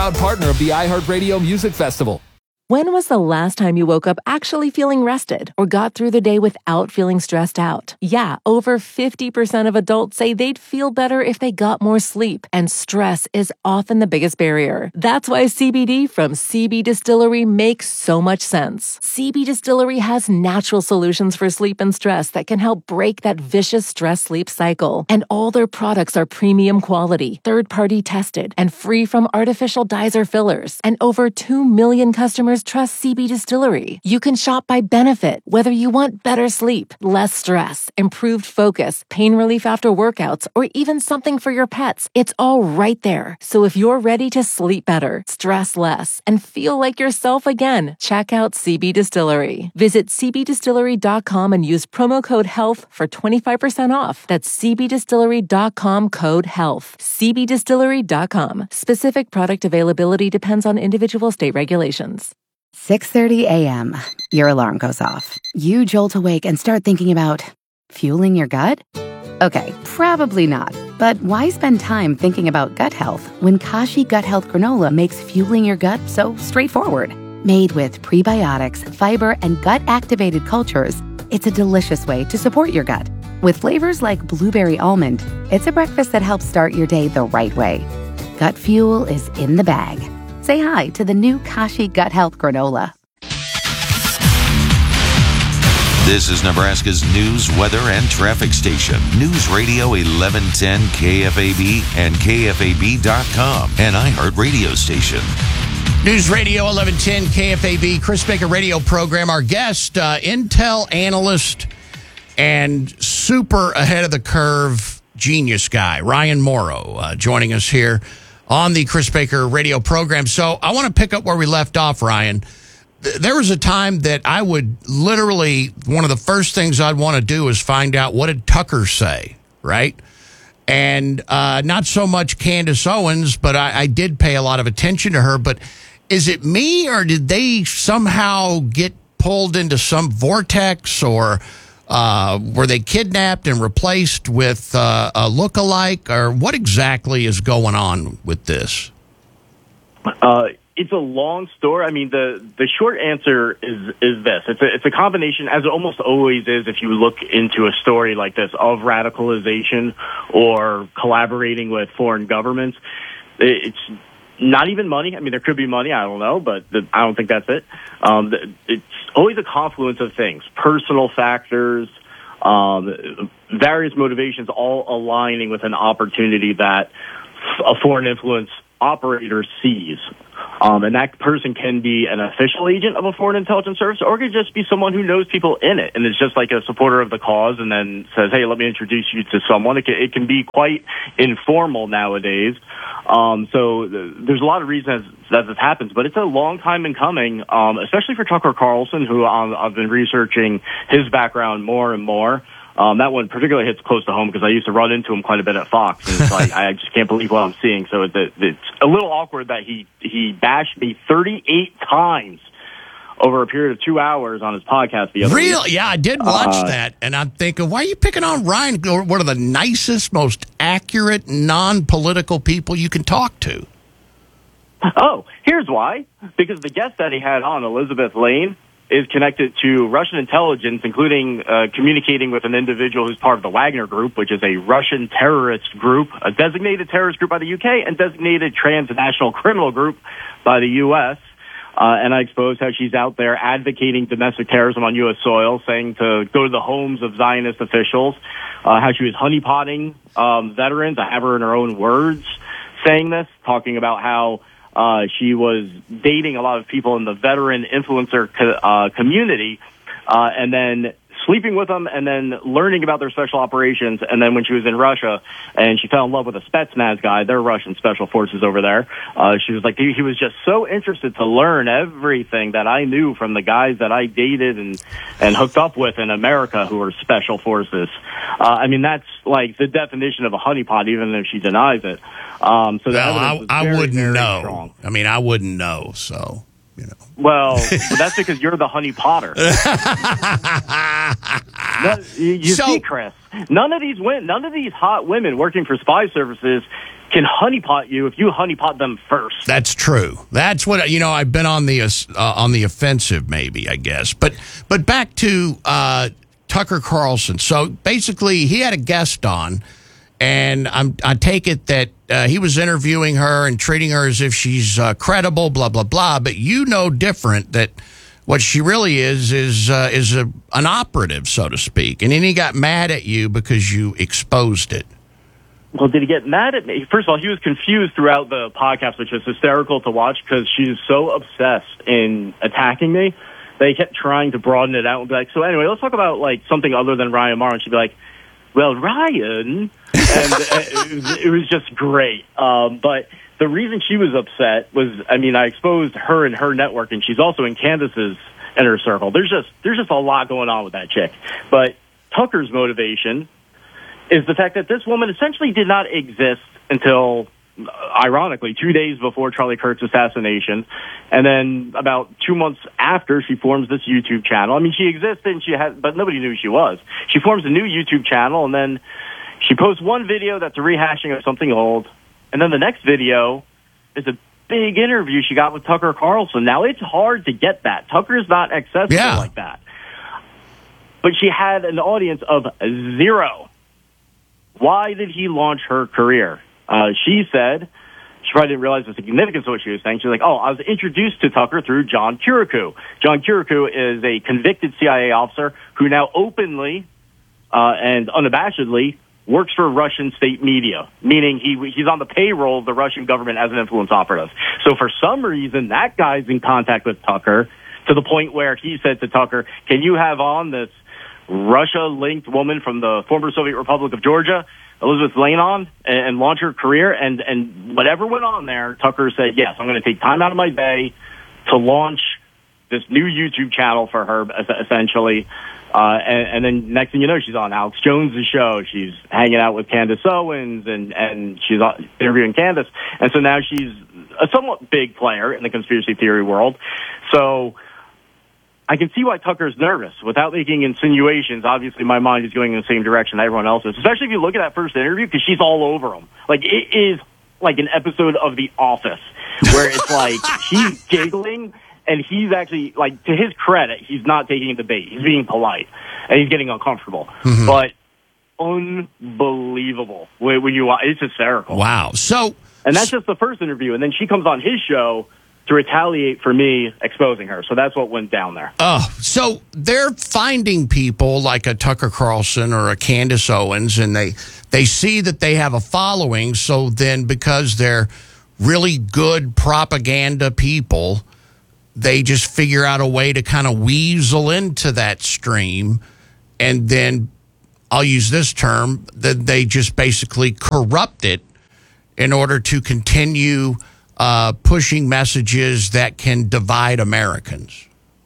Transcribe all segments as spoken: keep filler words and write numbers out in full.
Proud partner of the iHeartRadio Music Festival. When was the last time you woke up actually feeling rested or got through the day without feeling stressed out? Yeah, over fifty percent of adults say they'd feel better if they got more sleep, and stress is often the biggest barrier. That's why C B D from C B Distillery makes so much sense. C B Distillery has natural solutions for sleep and stress that can help break that vicious stress-sleep cycle. And all their products are premium quality, third-party tested, and free from artificial dyes or fillers. And over two million customers trust C B Distillery. You can shop by benefit, whether you want better sleep, less stress, improved focus, pain relief after workouts, or even something for your pets. It's all right there. So if you're ready to sleep better, stress less, and feel like yourself again, check out C B Distillery. Visit c b distillery dot com and use promo code HEALTH for twenty-five percent off. That's c b distillery dot com code HEALTH. c b distillery dot com. Specific product availability depends on individual state regulations. six thirty a.m. Your alarm goes off. You jolt awake and start thinking about fueling your gut? Okay, probably not. But why spend time thinking about gut health when Kashi Gut Health Granola makes fueling your gut so straightforward? Made with prebiotics, fiber, and gut-activated cultures, it's a delicious way to support your gut. With flavors like blueberry almond, it's a breakfast that helps start your day the right way. Gut fuel is in the bag. Say hi to the new Kashi Gut Health Granola. This is Nebraska's news, weather, and traffic station. News Radio eleven ten K F A B and K F A B dot com, an iHeart radio station. News Radio eleven ten K F A B, Chris Baker radio program. Our guest, uh, Intel analyst and super ahead of the curve genius guy, Ryan Mauro, uh, joining us here on the Chris Baker radio program. So I want to pick up where we left off, Ryan. There was a time that I would literally, one of the first things I'd want to do is find out what did Tucker say, right? And uh, not so much Candace Owens, but I, I did pay a lot of attention to her. But is it me, or did they somehow get pulled into some vortex, or uh, were they kidnapped and replaced with uh, a lookalike, or what exactly is going on with this? Uh It's a long story. I mean, the, the short answer is is this. It's a, it's a combination, as it almost always is if you look into a story like this, of radicalization or collaborating with foreign governments. It's not even money. I mean, there could be money. I don't know, but the, I don't think that's it. Um, it's always a confluence of things, personal factors, um, various motivations, all aligning with an opportunity that a foreign influence operator sees. Um, and that person can be an official agent of a foreign intelligence service, or it could just be someone who knows people in it and is just like a supporter of the cause and then says, hey, let me introduce you to someone. It can, it can be quite informal nowadays. Um, so th- there's a lot of reasons that this happens, but it's a long time in coming, um, especially for Tucker Carlson, who um, I've been researching his background more and more. Um, that one particularly hits close to home because I used to run into him quite a bit at Fox. And it's like, I just can't believe what I'm seeing. So it's, it's a little awkward that he, he bashed me thirty-eight times over a period of two hours on his podcast the other week. Really? Yeah, I did watch uh, that. And I'm thinking, why are you picking on Ryan, one of the nicest, most accurate, non-political people you can talk to? Oh, here's why. Because the guest that he had on, Elizabeth Lane, is connected to Russian intelligence, including uh, communicating with an individual who's part of the Wagner Group, which is a Russian terrorist group, a designated terrorist group by the U K, and designated transnational criminal group by the U S. Uh, and I exposed how she's out there advocating domestic terrorism on U S soil, saying to go to the homes of Zionist officials, uh, how she was honeypotting um, veterans. I have her in her own words saying this, talking about how Uh, she was dating a lot of people in the veteran influencer co- uh, community, uh, and then sleeping with them, and then learning about their special operations. And then when she was in Russia, and she fell in love with a Spetsnaz guy, they're Russian special forces over there. Uh, she was like, he, he was just so interested to learn everything that I knew from the guys that I dated and and hooked up with in America who were special forces. Uh, I mean, that's like the definition of a honeypot, even if she denies it. Um, so well, I, very, I wouldn't very know. Strong. I mean, I wouldn't know, so, you know. Well, but that's because you're the honey potter. no, you you so, see, Chris, none of these women, none of these hot women working for spy services can honeypot you if you honeypot them first. That's true. That's what, you know, I've been on the uh, on the offensive, maybe, I guess. But but back to uh, Tucker Carlson. So basically, he had a guest on, and I'm, I take it that uh, he was interviewing her and treating her as if she's uh, credible, blah, blah, blah. But you know different, that what she really is is uh, is a, an operative, so to speak. And then he got mad at you because you exposed it. Well, did he get mad at me? First of all, he was confused throughout the podcast, which was hysterical to watch because she's so obsessed in attacking me. They kept trying to broaden it out and be like, so anyway, let's talk about like something other than Ryan Maher. And she'd be like, well, Ryan. And it, was, it was just great. Um, but the reason she was upset was, I mean, I exposed her and her network, and she's also in Candace's inner circle. There's just there's just a lot going on with that chick. But Tucker's motivation is the fact that this woman essentially did not exist until, ironically, two days before Charlie Kirk's assassination. And then about two months after, she forms this YouTube channel. I mean, she existed, and she had, but nobody knew who she was. She forms a new YouTube channel, and then she posts one video that's a rehashing of something old. And then the next video is a big interview she got with Tucker Carlson. Now, it's hard to get that. Tucker's not accessible yeah. like that. But she had an audience of zero. Why did he launch her career? Uh, she said, she probably didn't realize the significance of what she was saying. She's like, oh, I was introduced to Tucker through John Kirikou. John Kirikou is a convicted C I A officer who now openly uh, and unabashedly works for Russian state media, meaning he he's on the payroll of the Russian government as an influence operative. So for some reason, that guy's in contact with Tucker to the point where he said to Tucker, can you have on this Russia-linked woman from the former Soviet Republic of Georgia, Elizabeth Lanon, and, and launch her career? And, and whatever went on there, Tucker said, yes, I'm going to take time out of my day to launch this new YouTube channel for her, essentially. Uh, and, and then next thing you know, she's on Alex Jones' show. She's hanging out with Candace Owens, and, and she's interviewing Candace. And so now she's a somewhat big player in the conspiracy theory world. So I can see why Tucker's nervous. Without making insinuations, obviously my mind is going in the same direction that everyone else is, especially if you look at that first interview, because she's all over him. Like, it is like an episode of The Office, where it's like she's giggling, and he's actually, like, to his credit, he's not taking the bait. He's being polite, and he's getting uncomfortable. Mm-hmm. But unbelievable. When, when you watch, it's hysterical. Wow. So, and that's just the first interview, and then she comes on his show to retaliate for me exposing her. So that's what went down there. Oh, so they're finding people like a Tucker Carlson or a Candace Owens, and they they see that they have a following. So then, because they're really good propaganda people, they just figure out a way to kind of weasel into that stream, and then I'll use this term, that they just basically corrupt it in order to continue Uh, pushing messages that can divide Americans.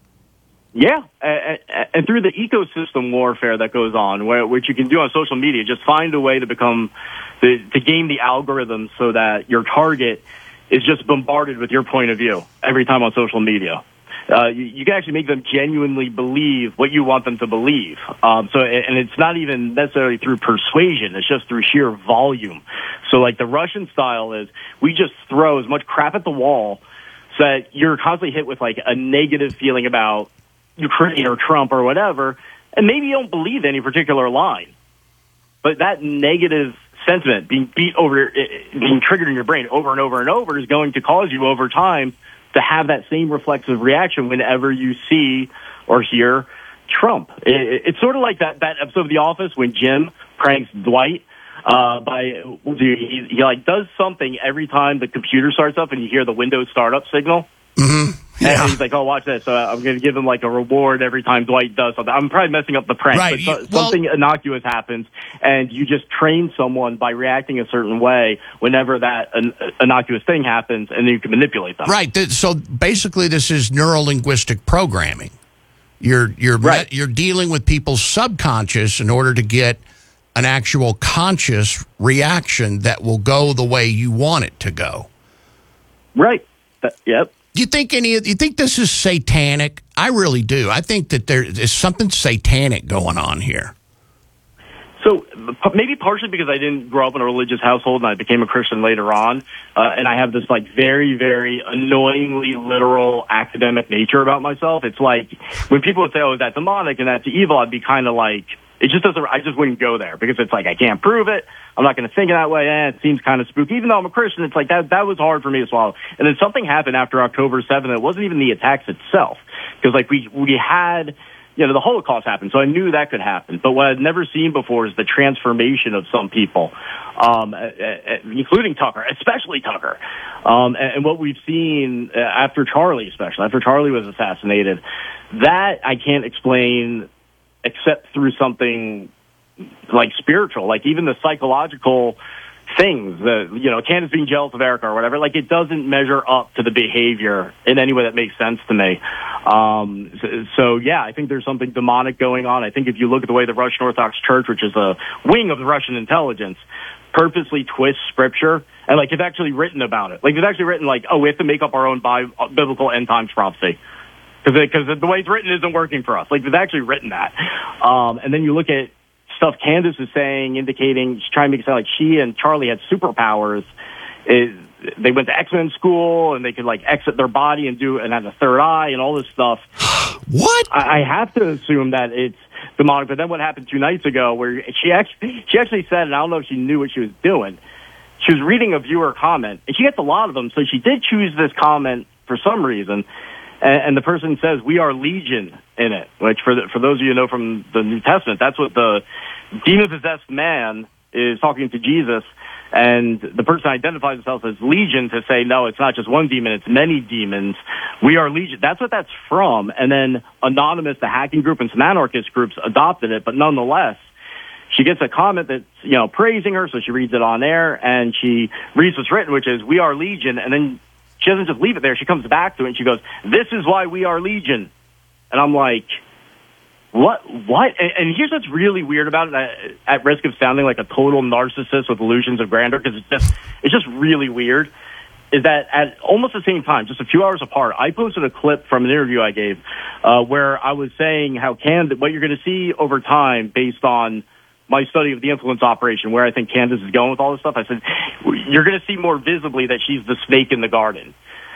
Yeah, and, and through the ecosystem warfare that goes on, where, which you can do on social media, just find a way to become, to, to game the algorithm so that your target is just bombarded with your point of view every time on social media. Uh, you, you can actually make them genuinely believe what you want them to believe. Um, so, and it's not even necessarily through persuasion; it's just through sheer volume. So, like the Russian style is, we just throw as much crap at the wall so that you're constantly hit with like a negative feeling about Ukraine or Trump or whatever, and maybe you don't believe any particular line, but that negative sentiment being beat over, being triggered in your brain over and over and over is going to cause you over time to have that same reflexive reaction whenever you see or hear Trump. It, it's sort of like that, that episode of The Office when Jim pranks Dwight uh, by he, he like does something every time the computer starts up and you hear the Windows startup signal. Mm-hmm. Yeah. And he's like, oh, watch this. So I'm going to give him like a reward every time Dwight does something. I'm probably messing up the prank, right. but so, you, well, something innocuous happens, and you just train someone by reacting a certain way whenever that an, innocuous thing happens, and then you can manipulate them. Right. So basically, this is neuro-linguistic programming. You're you're right. you're dealing with people's subconscious in order to get an actual conscious reaction that will go the way you want it to go. Right. That, yep. Do you think any? You think this is satanic? I really do. I think that there is something satanic going on here. So maybe partially because I didn't grow up in a religious household and I became a Christian later on, uh, and I have this like very, very annoyingly literal academic nature about myself. It's like when people would say, "Oh, is that demonic and that's evil?" I'd be kind of like, it just doesn't. I just wouldn't go there because it's like I can't prove it. I'm not going to think it that way. Eh, it seems kind of spooky. Even though I'm a Christian, it's like that. That was hard for me to swallow. And then something happened after October seventh. It wasn't even the attacks itself because like we we had. You know, the Holocaust happened, so I knew that could happen. But what I'd never seen before is the transformation of some people, um, uh, uh, including Tucker, especially Tucker. Um, and, and what we've seen uh, after Charlie, especially, after Charlie was assassinated, that I can't explain except through something like spiritual, like even the psychological things that, you know, Candace being jealous of Erica or whatever, like it doesn't measure up to the behavior in any way that makes sense to me. Um, so, so yeah, I think there's something demonic going on. I think if you look at the way the Russian Orthodox Church, which is a wing of the Russian intelligence, purposely twists scripture, and like it's actually written about it. Like it's actually written like, oh, we have to make up our own bi- biblical end times prophecy. Because the way it's written isn't working for us. Like they've actually written that. Um, and then you look at stuff Candace is saying, indicating, she's trying to make it sound like she and Charlie had superpowers. It, they went to X-Men school and they could like exit their body and do and have a third eye and all this stuff. What? I, I have to assume that it's demonic. But then what happened two nights ago, where she actually she actually said, and I don't know if she knew what she was doing. She was reading a viewer comment, and she gets a lot of them. So she did choose this comment for some reason. And the person says, "We are legion" in it, which for the, for those of you who know from the New Testament, that's what the demon-possessed man is talking to Jesus. And the person identifies himself as legion to say, no, it's not just one demon, it's many demons. We are legion. That's what that's from. And then Anonymous, the hacking group, and some anarchist groups adopted it. But nonetheless, she gets a comment that's, you know, praising her, so she reads it on air, and she reads what's written, which is, "We are legion," and then she doesn't just leave it there. She comes back to it and she goes, "This is why we are legion." And I'm like, what? What? And, and here's what's really weird about it, I, at risk of sounding like a total narcissist with illusions of grandeur, because it's just, it's just really weird, is that at almost the same time, just a few hours apart, I posted a clip from an interview I gave uh, where I was saying how Candace, what you're going to see over time based on my study of the influence operation, where I think Candace is going with all this stuff, I said, you're going to see more visibly that she's the snake in the garden,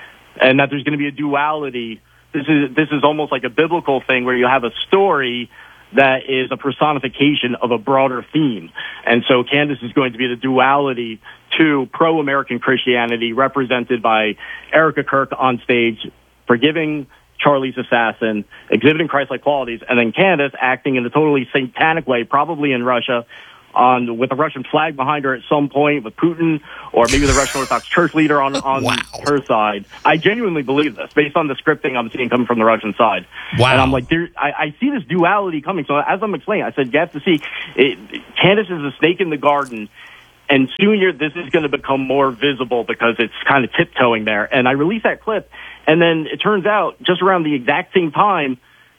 and that there's going to be a duality. This is this is almost like a biblical thing where you have a story that is a personification of a broader theme. And so Candace is going to be the duality to pro-American Christianity, represented by Erica Kirk on stage, forgiving Charlie's assassin, exhibiting Christ-like qualities, and then Candace acting in a totally satanic way, probably in Russia, on with a Russian flag behind her at some point, with Putin, or maybe the Russian Orthodox Church leader on, on wow. her side. I genuinely believe this, based on the scripting I'm seeing coming from the Russian side. Wow. And I'm like, there, I, I see this duality coming. So as I'm explaining, I said, you have to see, it, Candace is a snake in the garden, and soon you're, this is going to become more visible because it's kind of tiptoeing there. And I released that clip, and then it turns out, just around the exact same time,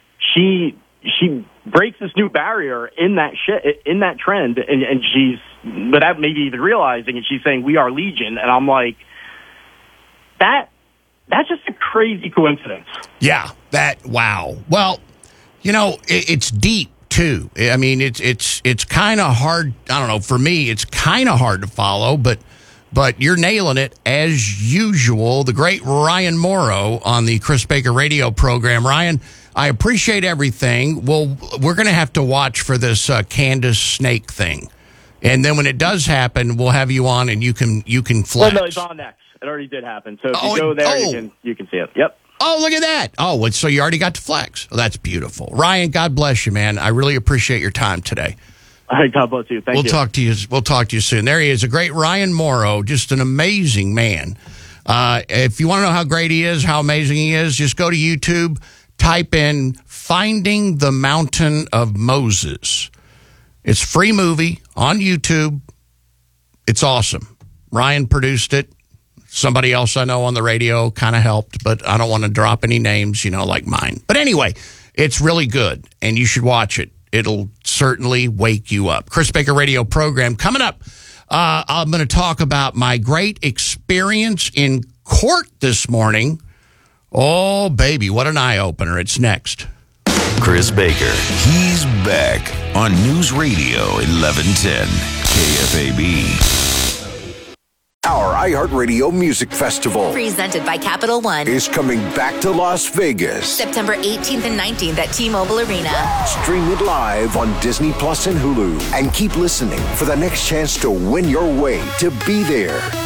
she she breaks this new barrier in that sh- in that trend, and, and she's, without maybe even realizing it, she's saying, "We are legion," and I'm like, that that's just a crazy coincidence. Yeah, that wow. Well, you know, it, it's deep too. I mean, it's it's it's kind of hard. I don't know. For me, it's kind of hard to follow, but. But you're nailing it, as usual. The great Ryan Morrow on the Chris Baker radio program. Ryan, I appreciate everything. Well, we're going to have to watch for this uh, Candace snake thing. And then when it does happen, we'll have you on and you can you can flex. Well, no, it's on next. It already did happen. So if oh, you go there, oh. you can you can see it. Yep. Oh, look at that. Oh, so you already got to flex. Well, that's beautiful. Ryan, God bless you, man. I really appreciate your time today. All right, God bless you. Thank we'll you. Talk to you. We'll talk to you soon. There he is, a great Ryan Morrow, just an amazing man. Uh, if you want to know how great he is, how amazing he is, just go to YouTube, type in Finding the Mountain of Moses. It's a free movie on YouTube. It's awesome. Ryan produced it. Somebody else I know on the radio kind of helped, but I don't want to drop any names, you know, like mine. But anyway, it's really good, and you should watch it. It'll certainly wake you up. Chris Baker radio program coming up. Uh, I'm going to talk about my great experience in court this morning. Oh, baby, what an eye-opener. It's next. Chris Baker. He's back on News Radio eleven ten K F A B. Our iHeartRadio Music Festival presented by Capital One is coming back to Las Vegas. September eighteenth and nineteenth at T-Mobile Arena. Stream it live on Disney Plus and Hulu. And keep listening for the next chance to win your way to be there.